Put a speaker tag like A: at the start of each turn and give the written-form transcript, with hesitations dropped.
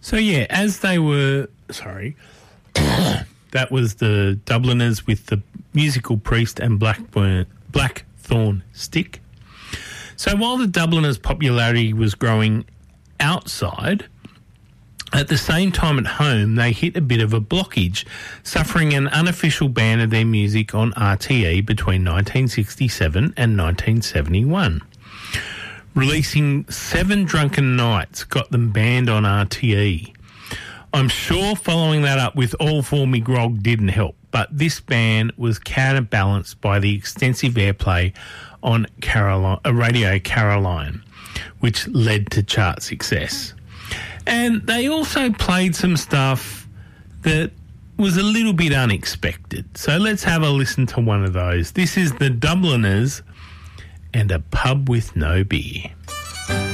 A: So, yeah, as they were... Sorry. That was the Dubliners with the Musical Priest and Blackthorn Stick. So while the Dubliners' popularity was growing outside, at the same time at home, they hit a bit of a blockage, suffering an unofficial ban of their music on RTE between 1967 and 1971. Releasing 7 Drunken Nights got them banned on RTE. I'm sure following that up with All For Me Grog didn't help, but this ban was counterbalanced by the extensive airplay on Radio Caroline, which led to chart success. And they also played some stuff that was a little bit unexpected. So let's have a listen to one of those. This is the Dubliners and A Pub With No Beer.